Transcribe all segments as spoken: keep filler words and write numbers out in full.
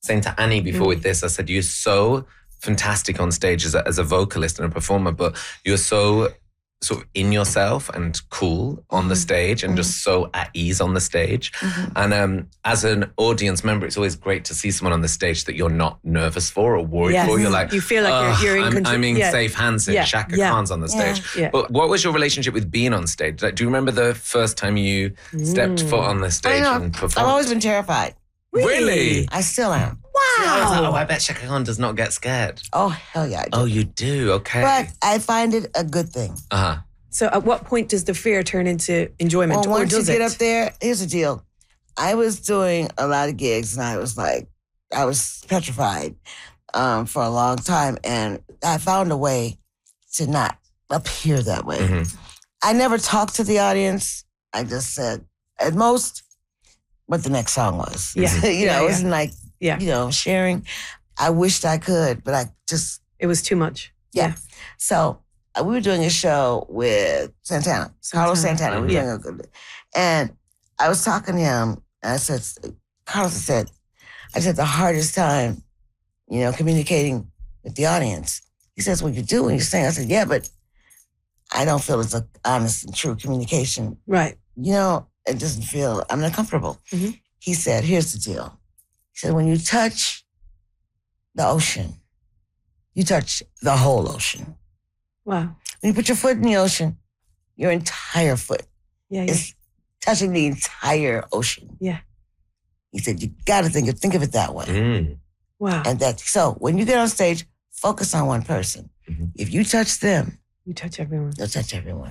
saying to Annie before mm. with this, I said, you're so fantastic on stage as a, as a vocalist and a performer, but you're so sort of in yourself and cool on the stage and mm-hmm. just so at ease on the stage. Mm-hmm. And um, as an audience member, it's always great to see someone on the stage that you're not nervous for or worried yes. for. You're like, you feel like oh, you're, you're in I'm, control. I'm in yeah. safe hands if yeah. Shaka yeah. Khan's on the stage. Yeah. Yeah. But what was your relationship with being on stage? Like, do you remember the first time you mm. stepped foot on the stage I know. and performed? I've always been terrified. Really? I still am. Wow. I was like, oh, I bet Shaka Khan does not get scared. Oh, hell yeah, I do. Oh, you do? Okay. But I find it a good thing. Uh-huh. So at what point does the fear turn into enjoyment? Well, once or you does get it? up there, here's the deal. I was doing a lot of gigs and I was like, I was petrified um, for a long time. And I found a way to not appear that way. Mm-hmm. I never talked to the audience. I just said, at most, what the next song was. Yeah. you know, yeah, it yeah. wasn't like, yeah. you know, sharing. I wished I could, but I just... It was too much. Yeah. yeah. So uh, we were doing a show with Santana, Carlos Santana. We were yeah. doing a good... And I was talking to him, and I said, Carlos said, I said, the hardest time, you know, communicating with the audience. He says, well, you do when you sing. I said, yeah, but I don't feel it's an honest and true communication. Right. You know, it doesn't feel, I'm not comfortable. Mm-hmm. He said, here's the deal. He said, when you touch the ocean, you touch the whole ocean. Wow. When you put your foot in the ocean, your entire foot yeah, yeah. is touching the entire ocean. Yeah. He said, you got to think of, think of it that way. Mm. Wow. And that, so when you get on stage, focus on one person. Mm-hmm. If you touch them, you touch everyone. You'll touch everyone.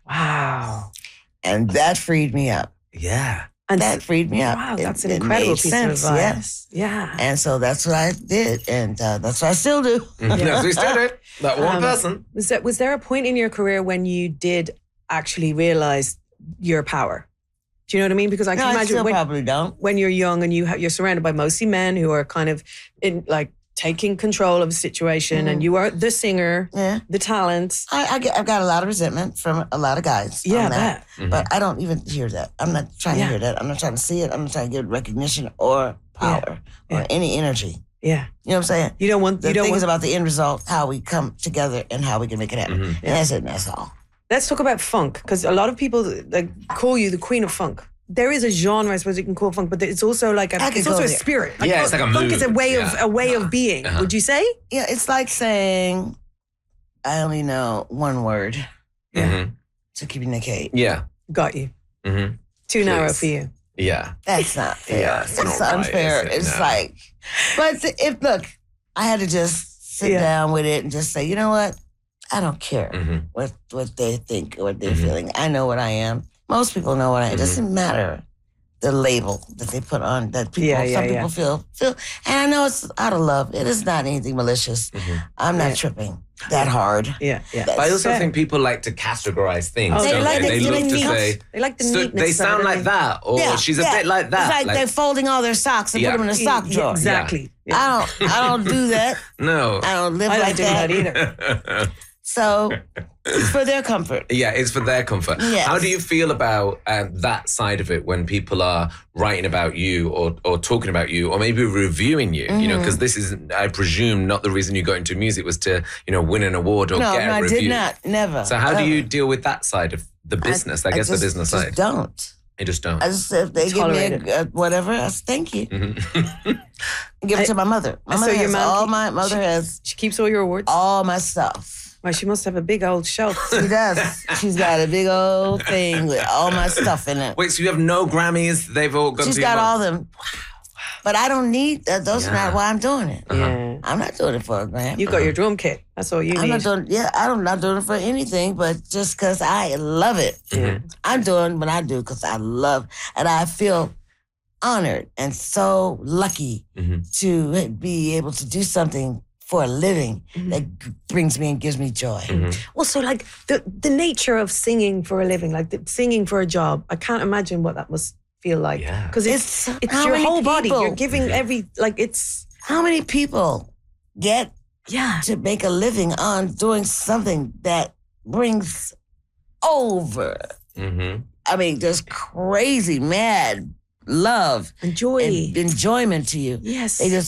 Wow. And that freed me up. Yeah. And that freed me up. Wow, that's it, an incredible piece sense, of advice. Yeah. yeah. And so that's what I did. And uh, that's what I still do. Yeah. That's what we still do. That one um, person. Was there, was there a point in your career when you did actually realize your power? Do you know what I mean? Because I can no, imagine I still when, probably don't. when you're young and you ha- you're surrounded by mostly men who are kind of in like taking control of the situation, mm-hmm. and you are the singer, yeah. the talent. I, I get, I've got a lot of resentment from a lot of guys. Yeah, on that, mm-hmm. but I don't even hear that. I'm not trying yeah. to hear that. I'm not trying to see it. I'm not trying to get recognition or power yeah. or yeah. any energy. Yeah, you know what I'm saying. You don't want the you don't thing want... is about the end result, how we come together and how we can make it happen. Mm-hmm. And yeah. that's it. And that's all. Let's talk about funk, because a lot of people like call you the queen of funk. There is a genre, I suppose you can call funk, but it's also like a, it's also a spirit. Like, yeah, it's like a funk mood. is a way yeah. of a way of being. Uh-huh. Would you say? Yeah, it's like saying, I only know one word mm-hmm. to communicate. Yeah, got you. Mm-hmm. Too Please. narrow for you. Yeah, that's not fair. Yeah, it's, it's not unfair. right, it? It's no. like, but if look, I had to just sit yeah. down with it and just say, you know what? I don't care mm-hmm. what what they think or what they're mm-hmm. feeling. I know what I am. Most people know what I am. Mm-hmm. It doesn't matter the label that they put on that people, yeah, yeah, some yeah. people feel, feel. And I know it's out of love. It is not anything malicious. Mm-hmm. I'm not yeah. tripping that hard. Yeah, yeah. But I also fair. think people like to categorize things. Oh, they don't like they? The, they love to neat. say, they like the so neatness. They sound like that, or yeah, she's a yeah. bit like that. It's like, like they're folding all their socks and yeah. put them in a sock drawer. Exactly. Yeah. Yeah. I don't. I don't do that. No, I don't live I like don't that. do that either. So it's for their comfort. Yeah, it's for their comfort. Yes. How do you feel about um, that side of it when people are writing about you or or talking about you or maybe reviewing you? Mm-hmm. You know, because this is, I presume, not the reason you got into music was to, you know, win an award or no, get no, a review. I did not. Never. So how ever. do you deal with that side of the business? I, I guess just, the business just side. don't. I just don't. I just, if they Tolerate give me a, a whatever, I say, thank you. Mm-hmm. Give it I, to my mother. My so mother your has mom all keep, my mother she, has she keeps all your awards? all my stuff. Well, she must have a big old shelf. She does. She's got a big old thing with all my stuff in it. Wait, so you have no Grammys? They've all gone She's to got your all them. But I don't need that. Those yeah. are not why I'm doing it. Uh-huh. Yeah. I'm not doing it for a Grammy. You got uh-huh. your drum kit. That's all you I'm need. not doing, yeah, I'm not doing it for anything, but just because I love it. Yeah. I'm doing what I do because I love, and I feel honored and so lucky mm-hmm. to be able to do something for a living mm-hmm. that g- brings me and gives me joy. Mm-hmm. Well, so like the, the nature of singing for a living, like the, singing for a job, I can't imagine what that must feel like. Yeah. Because it's, It's- it's how your many whole body. people- You're giving every, like it's, How many people get yeah. to make a living on doing something that brings over, Mm-hmm. I mean, just crazy, mad love And joy. and enjoyment to you? Yes. They just